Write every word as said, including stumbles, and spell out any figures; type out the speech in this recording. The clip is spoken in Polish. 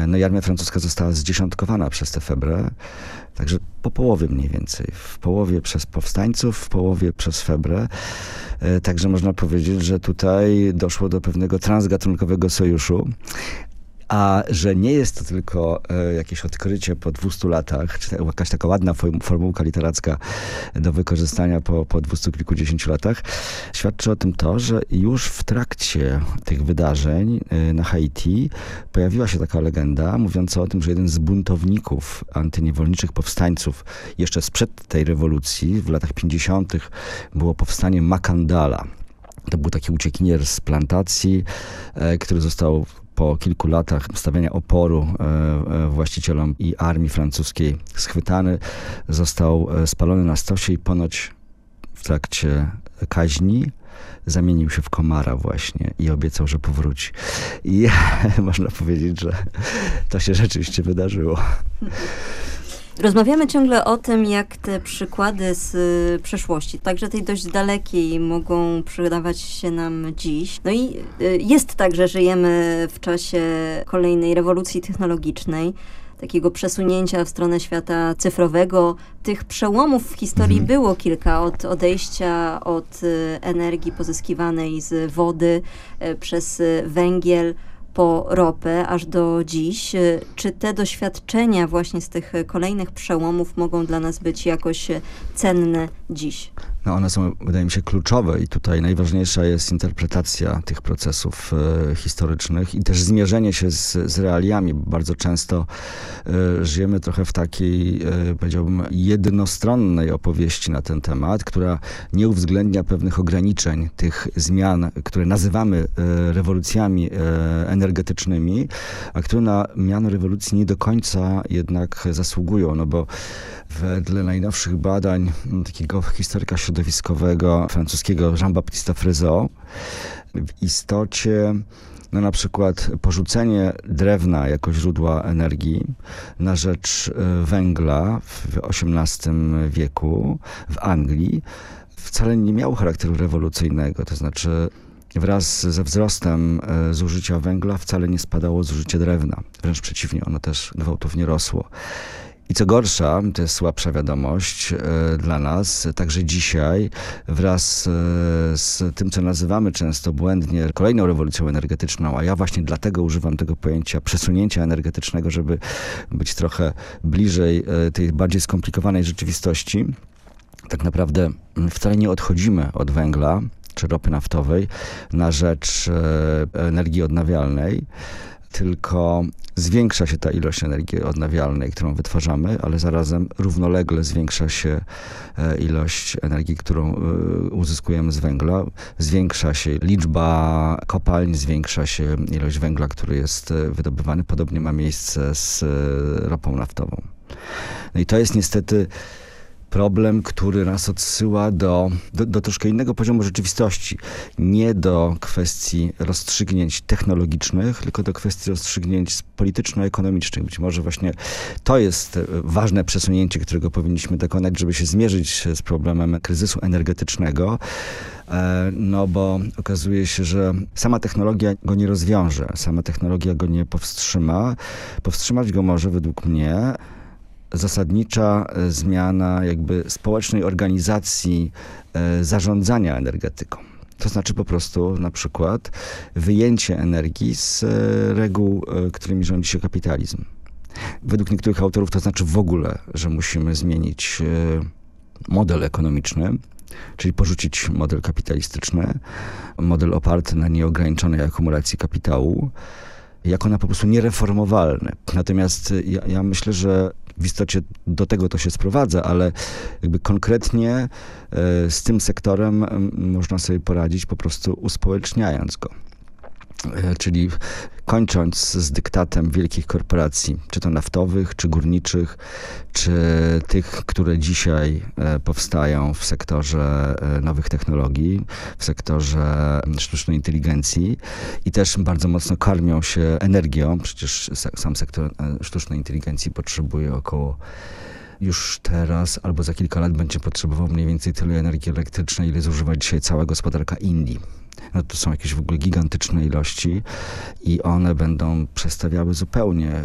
No i armia francuska została zdziesiątkowana przez tę febrę, także po połowie mniej więcej. W połowie przez powstańców, w połowie przez febrę. Także można powiedzieć, że tutaj doszło do pewnego transgatunkowego sojuszu. A że nie jest to tylko e, jakieś odkrycie po dwustu latach, czy jakaś taka ładna formułka literacka do wykorzystania po, po dwustu kilkudziesięciu latach, świadczy o tym to, że już w trakcie tych wydarzeń e, na Haiti pojawiła się taka legenda mówiąca o tym, że jeden z buntowników antyniewolniczych powstańców jeszcze sprzed tej rewolucji, w latach pięćdziesiątych było powstanie Makandala. To był taki uciekinier z plantacji, e, który został po kilku latach stawiania oporu e, właścicielom i armii francuskiej schwytany, został spalony na stosie i ponoć w trakcie kaźni zamienił się w komara właśnie i obiecał, że powróci. I można powiedzieć, że to się rzeczywiście wydarzyło. Rozmawiamy ciągle o tym, jak te przykłady z y, przeszłości, także tej dość dalekiej, mogą przydawać się nam dziś. No i y, jest tak, że żyjemy w czasie kolejnej rewolucji technologicznej, takiego przesunięcia w stronę świata cyfrowego. Tych przełomów w historii mhm. było kilka, od odejścia od y, energii pozyskiwanej z wody y, przez y, węgiel, po ropę aż do dziś. Czy te doświadczenia właśnie z tych kolejnych przełomów mogą dla nas być jakoś cenne dziś? No one są, wydaje mi się, kluczowe i tutaj najważniejsza jest interpretacja tych procesów e, historycznych i też zmierzenie się z, z realiami. Bardzo często e, żyjemy trochę w takiej, e, powiedziałbym, jednostronnej opowieści na ten temat, która nie uwzględnia pewnych ograniczeń tych zmian, które nazywamy e, rewolucjami e, energetycznymi, a które na miano rewolucji nie do końca jednak zasługują, no bo wedle najnowszych badań takiego historyka środowiskowego francuskiego Jean-Baptiste Frézot w istocie no na przykład porzucenie drewna jako źródła energii na rzecz węgla w osiemnastym wieku w Anglii wcale nie miało charakteru rewolucyjnego, to znaczy wraz ze wzrostem zużycia węgla wcale nie spadało zużycie drewna. Wręcz przeciwnie, ono też gwałtownie rosło. I co gorsza, to jest słabsza wiadomość e, dla nas, także dzisiaj wraz e, z tym, co nazywamy często błędnie kolejną rewolucją energetyczną, a ja właśnie dlatego używam tego pojęcia przesunięcia energetycznego, żeby być trochę bliżej e, tej bardziej skomplikowanej rzeczywistości, tak naprawdę wcale nie odchodzimy od węgla czy ropy naftowej na rzecz e, energii odnawialnej, tylko zwiększa się ta ilość energii odnawialnej, którą wytwarzamy, ale zarazem równolegle zwiększa się ilość energii, którą uzyskujemy z węgla. Zwiększa się liczba kopalń, zwiększa się ilość węgla, który jest wydobywany. Podobnie ma miejsce z ropą naftową. No i to jest niestety problem, który nas odsyła do, do, do troszkę innego poziomu rzeczywistości. Nie do kwestii rozstrzygnięć technologicznych, tylko do kwestii rozstrzygnięć polityczno-ekonomicznych. Być może właśnie to jest ważne przesunięcie, którego powinniśmy dokonać, żeby się zmierzyć z problemem kryzysu energetycznego. No bo okazuje się, że sama technologia go nie rozwiąże, sama technologia go nie powstrzyma. Powstrzymać go może według mnie zasadnicza zmiana jakby społecznej organizacji e, zarządzania energetyką. To znaczy po prostu na przykład wyjęcie energii z e, reguł, e, którymi rządzi się kapitalizm. Według niektórych autorów to znaczy w ogóle, że musimy zmienić e, model ekonomiczny, czyli porzucić model kapitalistyczny, model oparty na nieograniczonej akumulacji kapitału, jako na po prostu niereformowalny. Natomiast ja, ja myślę, że w istocie do tego to się sprowadza, ale jakby konkretnie e, z tym sektorem m, można sobie poradzić po prostu uspołeczniając go. E, czyli kończąc z dyktatem wielkich korporacji, czy to naftowych, czy górniczych, czy tych, które dzisiaj e, powstają w sektorze e, nowych technologii, w sektorze sztucznej inteligencji i też bardzo mocno karmią się energią. Przecież sam sektor e, sztucznej inteligencji potrzebuje około już teraz albo za kilka lat będzie potrzebował mniej więcej tyle energii elektrycznej, ile zużywa dzisiaj cała gospodarka Indii. No to są jakieś w ogóle gigantyczne ilości i one będą przestawiały zupełnie